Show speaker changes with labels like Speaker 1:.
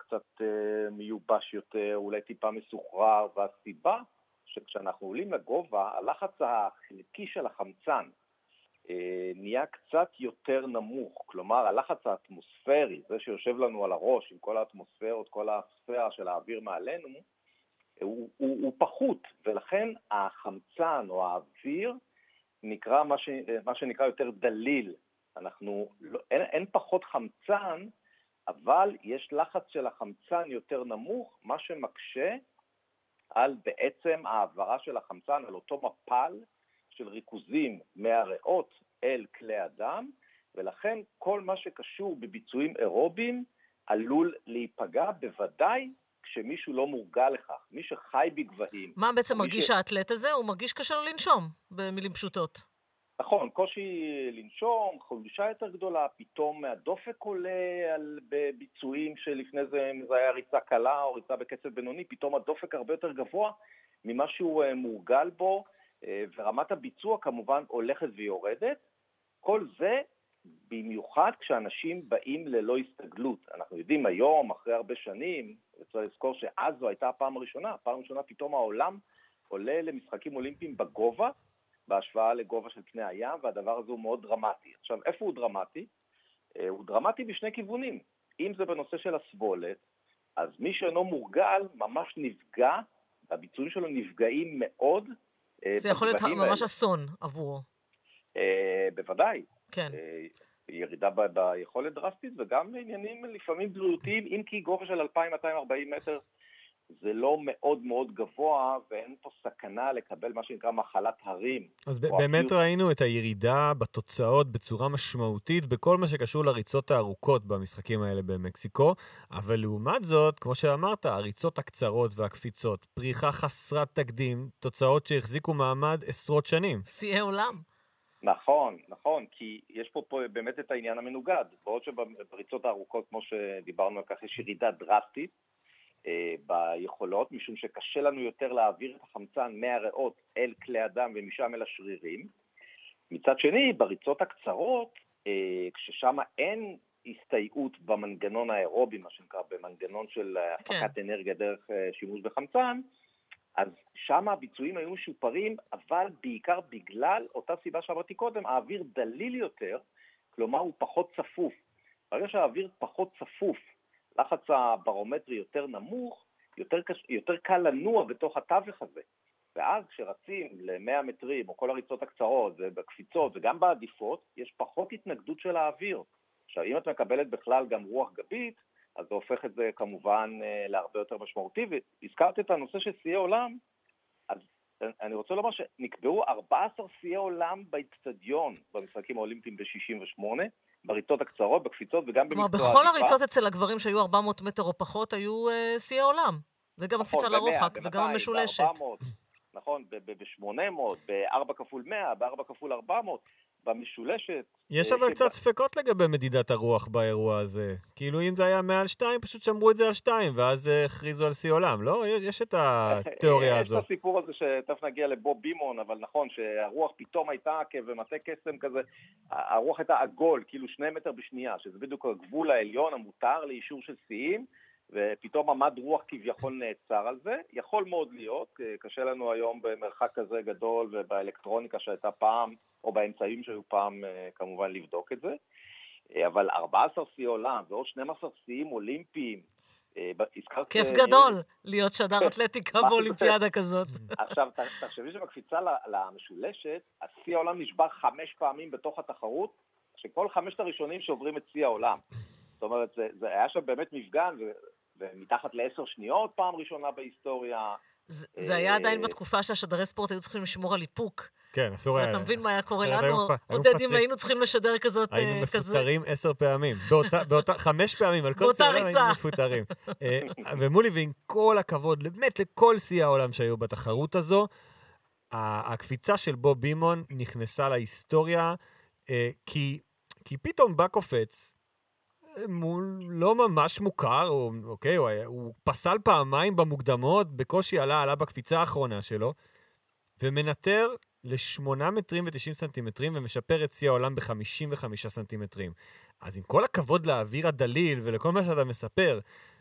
Speaker 1: קצת מיובש יותר, אולי טיפה מסוחרר, והסיבה שכשאנחנו עולים לגובה, הלחץ החלקי של החמצן נהיה קצת יותר נמוך, כלומר הלחץ האטמוספרי, זה שיושב לנו על הראש עם כל האטמוספרות, כל הספירה של האוויר מעלינו, הוא פחות, ולכן החמצן או האוויר נקרא מה שנקרא יותר דליל. אין פחות חמצן, אבל יש לחץ של החמצן יותר נמוך, מה שמקשה על בעצם העברה של החמצן, על אותו מפל של ריכוזים מהריאות אל כלי הדם, ולכן כל מה שקשור בביצועים אירוביים עלול להיפגע, בוודאי כשמישהו לא מורגל לכך, מי שחי בגבהים.
Speaker 2: מה בעצם מרגיש האתלט הזה? הוא מרגיש קשה לו לנשום, במילים פשוטות.
Speaker 1: נכון, קושי לנשום, חולשה יותר גדולה, פתאום הדופק עולה בביצועים שלפני זה היה ריצה קלה או ריצה בקצב בינוני, פתאום הדופק הרבה יותר גבוה ממה שהוא מורגל בו, ורמת הביצוע כמובן הולכת ויורדת. כל זה במיוחד כשאנשים באים ללא הסתגלות. אנחנו יודעים היום, אחרי הרבה שנים, וצריך לזכור שאז זו הייתה הפעם הראשונה פתאום העולם עולה למשחקים אולימפיים בגובה, בהשוואה לגובה של פני הים, והדבר הזה הוא מאוד דרמטי. עכשיו, איפה הוא דרמטי? הוא דרמטי בשני כיוונים. אם זה בנושא של הסבולת, אז מי שאינו מורגל ממש נפגע, הביצועים שלו נפגעים מאוד.
Speaker 2: זה יכול להיות ממש אסון עבורו.
Speaker 1: בוודאי.
Speaker 2: כן.
Speaker 1: ירידה ביכולת דרסטית, וגם עניינים לפעמים בריאותיים, אם כי גובה של 2,240 מטר, זה לא מאוד מאוד גבוה, ואין פה סכנה לקבל מה שנקרא מחלת הרים.
Speaker 3: אז באמת ראינו את הירידה בתוצאות בצורה משמעותית, בכל מה שקשור לריצות הארוכות במשחקים האלה במקסיקו, אבל לעומת זאת, כמו שאמרת, הריצות הקצרות והקפיצות, פריחה חסרת תקדים, תוצאות שהחזיקו מעמד עשרות שנים.
Speaker 2: שיאי עולם.
Speaker 1: נכון, כי יש פה באמת את העניין המנוגד, בעוד שבריצות הארוכות, כמו שדיברנו על כך, יש ירידה דרסטית, ביכולות, משום שקשה לנו יותר להעביר את החמצן מהריאות אל כלי הדם ומשם אל השרירים. מצד שני, בריצות הקצרות, כששם אין הסתייעות במנגנון האירובי, מה שנקרא במנגנון של הפקת אנרגיה דרך שימוש בחמצן, אז שם הביצועים היו משופרים, אבל בעיקר בגלל אותה סיבה שאמרתי קודם, האוויר דליל יותר, כלומר הוא פחות צפוף. ברגע שהאוויר פחות צפוף, לחץ הברומטרי יותר נמוך, יותר קל לנוע בתוך התווך הזה. ואז כשרצים ל-100 מטרים, או כל הריצות הקצרות, ובקפיצות, וגם בעדיפות, יש פחות התנגדות של האוויר. עכשיו, אם את מקבלת בכלל גם רוח גבית, אז זה הופך את זה כמובן להרבה יותר משמעותי. והזכרת את הנושא של שיאי עולם, אז אני רוצה לומר שנקבעו 14 שיאי עולם באצטדיון, במשחקים האולימפיים ב-68, בריצות הקצרות, בקפיצות וגם במקצוע
Speaker 2: העדיפה. בכל הריצות אצל הגברים שהיו 400 מטר או פחות, היו שיאי עולם. וגם הקפיצה לרוחק, וגם המשולשת.
Speaker 1: נכון, ב-800, ב-4 כפול 100, ב-4 כפול 400, במשולשת.
Speaker 3: יש אבל קצת ספקות לגבי מדידת הרוח באירוע הזה. כאילו אם זה היה מעל 2, פשוט שמרו את זה על 2, ואז הכריזו על שיא עולם. לא? יש את התיאוריה הזו.
Speaker 1: יש את הסיפור הזה שתכף נגיע לבוב בימון, אבל נכון שהרוח פתאום הייתה כבמטה קסם כזה, הרוח הייתה עגול, כאילו 2 מטר בשנייה, שזה בדיוק הגבול העליון המותר לאישור של שיאים, ופתאום עמד רוח כביכול נעצר על זה. יכול מאוד להיות, קשה לנו היום במרחק כזה גדול ובאלקטרוניקה שהייתה פעם, או באמצעים שהיו פעם כמובן לבדוק את זה. אבל 14 שיאי עולם ועוד 12 שיאים אולימפיים.
Speaker 2: כיף גדול להיות שדר אתלטיקה באולימפיאדה כזאת.
Speaker 1: עכשיו, תחשבי שבקפיצה למשולשת, השיא העולם נשבר 5 פעמים בתוך התחרות, שכל 5 הראשונים שעוברים את שיא העולם. זאת אומרת, זה היה שם באמת מפגן, ומתחת ל10 שניות, פעם ראשונה בהיסטוריה.
Speaker 2: זה היה עדיין בתקופה שהשדרי ספורט היו צריכים לשמור על איפוק.
Speaker 3: כן, אסור היה.
Speaker 2: אתה מבין מה היה קורה לנו? עודדים, היינו צריכים לשדר כזאת.
Speaker 3: היינו מפוטרים 10 פעמים. 5 פעמים, על כל סיום היינו מפוטרים. ומולי, ועם כל הכבוד, באמת לכל שיא העולם שהיו בתחרות הזו, הקפיצה של בוב בימון נכנסה להיסטוריה, כי פתאום בא קופץ, לא ממש מוכר, הוא פסל פעמיים במוקדמות, בקושי עלה בקפיצה האחרונה שלו, ומנטר ל8 מטרים ו90 סנטימטרים, ומשפר את שיא העולם ב55 סנטימטרים. אז עם כל הכבוד לאוויר הדליל, ולכל מה שאתה מספר,